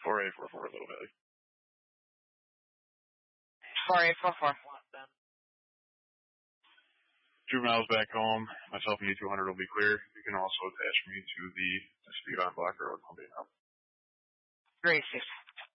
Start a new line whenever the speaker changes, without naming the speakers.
4844 Little Valley.
4844.
Juveniles back home. Myself and U200 will be clear. You can also attach me to the dispute on Black Road. I'll be out.
Great, Steve.